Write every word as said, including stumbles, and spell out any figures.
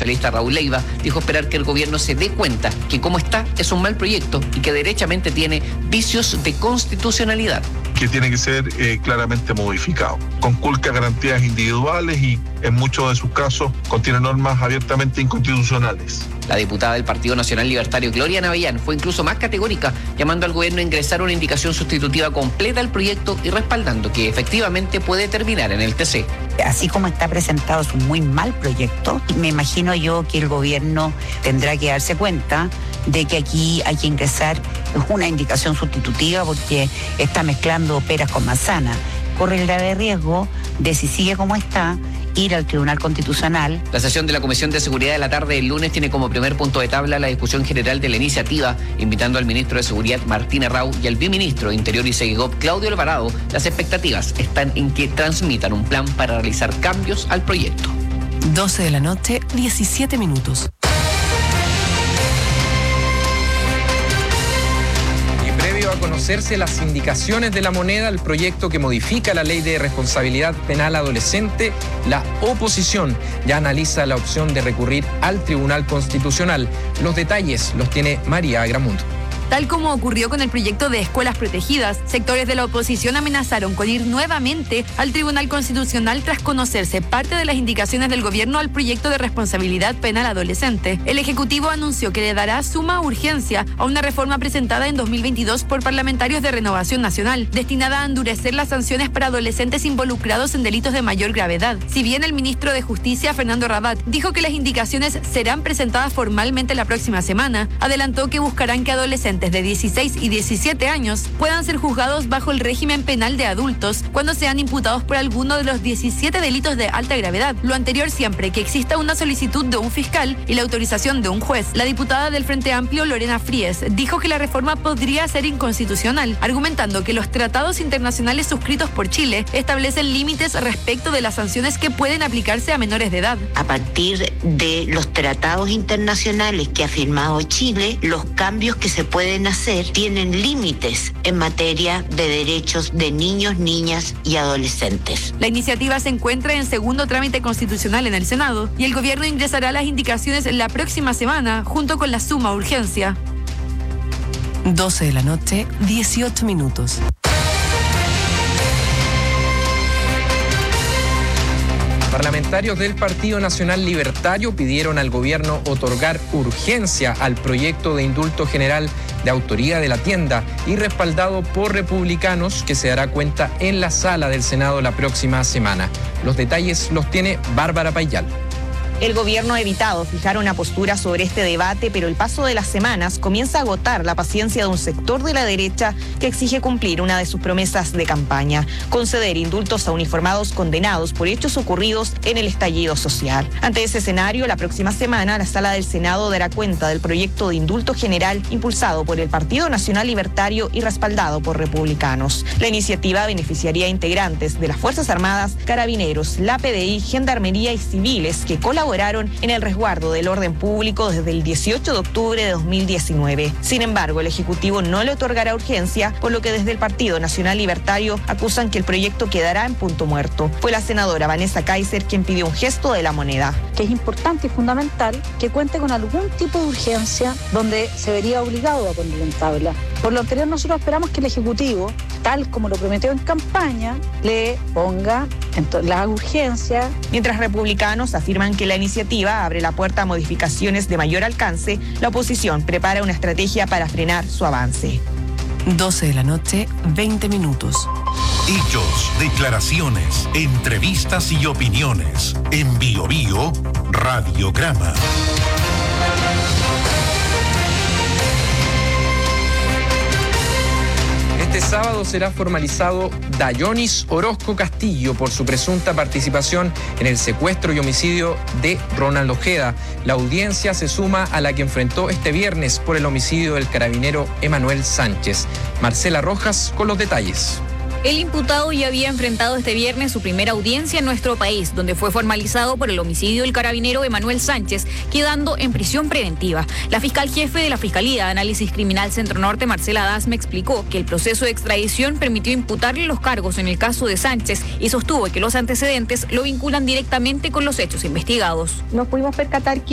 socialista Raúl Leiva dijo esperar que el gobierno se dé cuenta que como está es un mal proyecto y que derechamente tiene vicios de constitucionalidad. Que tiene que ser eh, claramente modificado. Conculca garantías individuales y en muchos de sus casos contiene normas abiertamente inconstitucionales. La diputada del Partido Nacional Libertario, Gloria Navellán, fue incluso más categórica, llamando al gobierno a ingresar una indicación sustitutiva completa al proyecto y respaldando que efectivamente puede terminar en el T C. Así como está presentado es un muy mal proyecto. Me imagino yo que el gobierno tendrá que darse cuenta de que aquí hay que ingresar una indicación sustitutiva porque está mezclando peras con manzanas. Corre el grave riesgo de, si sigue como está, ir al Tribunal Constitucional. La sesión de la Comisión de Seguridad de la tarde del lunes tiene como primer punto de tabla la discusión general de la iniciativa, invitando al ministro de Seguridad Martín Herrau y al viceministro de Interior y Seguridad Claudio Alvarado. Las expectativas están en que transmitan un plan para realizar cambios al proyecto. doce de la noche, diecisiete minutos. A conocerse las indicaciones de la moneda, el proyecto que modifica la ley de responsabilidad penal adolescente, la oposición ya analiza la opción de recurrir al Tribunal Constitucional. Los detalles los tiene María Agramundo. Tal como ocurrió con el proyecto de escuelas protegidas, sectores de la oposición amenazaron con ir nuevamente al Tribunal Constitucional tras conocerse parte de las indicaciones del gobierno al proyecto de responsabilidad penal adolescente. El Ejecutivo anunció que le dará suma urgencia a una reforma presentada en dos mil veintidós por parlamentarios de Renovación Nacional, destinada a endurecer las sanciones para adolescentes involucrados en delitos de mayor gravedad. Si bien el ministro de Justicia, Fernando Rabat, dijo que las indicaciones serán presentadas formalmente la próxima semana, adelantó que buscarán que adolescentes de dieciséis y diecisiete años puedan ser juzgados bajo el régimen penal de adultos cuando sean imputados por alguno de los diecisiete delitos de alta gravedad. Lo anterior siempre que exista una solicitud de un fiscal y la autorización de un juez. La diputada del Frente Amplio, Lorena Fríes, dijo que la reforma podría ser inconstitucional, argumentando que los tratados internacionales suscritos por Chile establecen límites respecto de las sanciones que pueden aplicarse a menores de edad. A partir de los tratados internacionales que ha firmado Chile, los cambios que se pueden hacer tienen límites en materia de derechos de niños, niñas y adolescentes. La iniciativa se encuentra en segundo trámite constitucional en el Senado y el gobierno ingresará las indicaciones la próxima semana junto con la suma urgencia. doce de la noche, dieciocho minutos. Parlamentarios del Partido Nacional Libertario pidieron al gobierno otorgar urgencia al proyecto de indulto general de autoría de la tienda y respaldado por republicanos que se dará cuenta en la sala del Senado la próxima semana. Los detalles los tiene Bárbara Payal. El gobierno ha evitado fijar una postura sobre este debate, pero el paso de las semanas comienza a agotar la paciencia de un sector de la derecha que exige cumplir una de sus promesas de campaña: conceder indultos a uniformados condenados por hechos ocurridos en el estallido social. Ante ese escenario, la próxima semana la Sala del Senado dará cuenta del proyecto de indulto general impulsado por el Partido Nacional Libertario y respaldado por republicanos. La iniciativa beneficiaría a integrantes de las Fuerzas Armadas, Carabineros, la P D I, Gendarmería y civiles que colaboraron en el resguardo del orden público desde el dieciocho de octubre de dos mil diecinueve. Sin embargo, el Ejecutivo no le otorgará urgencia, por lo que desde el Partido Nacional Libertario acusan que el proyecto quedará en punto muerto. Fue la senadora Vanessa Kaiser quien pidió un gesto de la moneda. Que es importante y fundamental que cuente con algún tipo de urgencia donde se vería obligado a ponerlo en tabla. Por lo anterior, nosotros esperamos que el Ejecutivo, tal como lo prometió en campaña, le ponga la urgencia. Mientras republicanos afirman que la iniciativa abre la puerta a modificaciones de mayor alcance, la oposición prepara una estrategia para frenar su avance. doce de la noche, veinte minutos. Hechos, declaraciones, entrevistas y opiniones. En Bio Bio Radiograma. Este sábado será formalizado Dayonis Orozco Castillo por su presunta participación en el secuestro y homicidio de Ronald Ojeda. La audiencia se suma a la que enfrentó este viernes por el homicidio del carabinero Emanuel Sánchez. Marcela Rojas con los detalles. El imputado ya había enfrentado este viernes su primera audiencia en nuestro país, donde fue formalizado por el homicidio del carabinero Emanuel Sánchez, quedando en prisión preventiva. La fiscal jefe de la Fiscalía de Análisis Criminal Centro Norte, Marcela Dasme, explicó que el proceso de extradición permitió imputarle los cargos en el caso de Sánchez y sostuvo que los antecedentes lo vinculan directamente con los hechos investigados. Nos pudimos percatar que